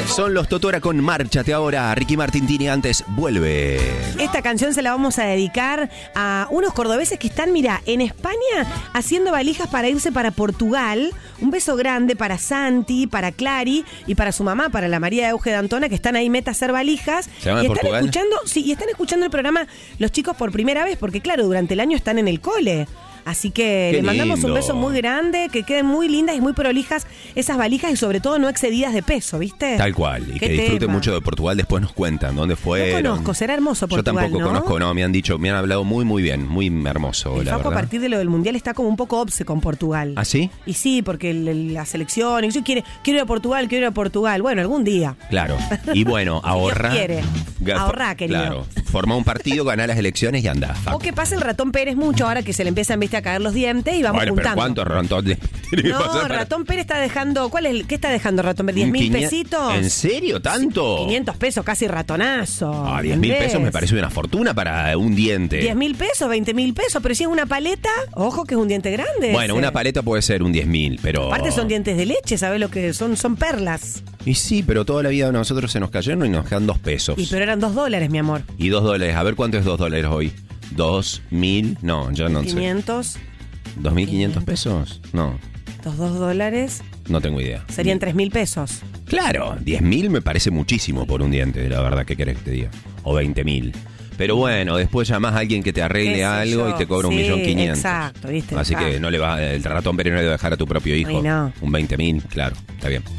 Son los Totora con Márchate ahora. Ricky Martin antes vuelve. Esta canción se la vamos a dedicar a unos cordobeses que están, mira, en España haciendo valijas para irse para Portugal. Un beso grande para Santi, para Clary y para su mamá, para la María de Euge de Antona, que están ahí meta a hacer valijas. ¿Se llama y Portugal? están escuchando el programa los chicos por primera vez, porque claro, durante el año están en el cole. Así que le mandamos lindo. un beso muy grande, que queden muy lindas y muy prolijas esas valijas y sobre todo no excedidas de peso, ¿viste? Tal cual. Y Qué que disfruten tema. mucho de Portugal. Después nos cuentan dónde fueron. No conozco, será hermoso Portugal, Yo tampoco ¿no? conozco, no. Me han hablado muy bien. Muy hermoso, El la Facu a verdad. partir de lo del Mundial está como un poco obse con Portugal. ¿Ah, sí? Y sí, porque la selección, y yo quiero ir a Portugal. Bueno, algún día. Claro. Y bueno, ahorra. Dios quiere. Ahorrá, querido. Claro. Forma un partido, gana las elecciones y anda. O que pase el Ratón Pérez mucho ahora que se le empiezan, viste, a caer los dientes y vamos Bueno, pero juntando. ¿cuántos ratones tiene que No, pasar para- Ratón Pérez está dejando, ¿qué está dejando Ratón Pérez? ¿10.000 500? pesitos? ¿En serio? ¿Tanto? 500 pesos, casi ratonazo. Ah, 10.000 pesos me parece una fortuna para un diente. 10.000 pesos, 20.000 pesos, pero si es una paleta, ojo que es un diente grande. Bueno, ese. una paleta puede ser un 10.000, pero... Aparte son dientes de leche, ¿sabes lo que son? Son perlas. Y sí, pero toda la vida a nosotros se nos cayeron y nos quedan 2 pesos. Y pero eran $2, mi amor. Y $2. A ver cuánto es $2 hoy. 2.000. No, yo no sé. 500, ¿2.500 pesos? No, los $2 no tengo idea. serían 3.000 pesos. Claro, 10.000 me parece muchísimo por un diente, la verdad, ¿qué querés que te diga? O 20.000. Pero bueno, después llamás a alguien que te ¿Qué arregle sé algo yo? y te cobra Sí, 1.500.000. exacto, ¿viste? Así Exacto. que no le va, el Ratón Pérez no le va a dejar a tu propio hijo Ay, no. un 20.000, claro, está bien.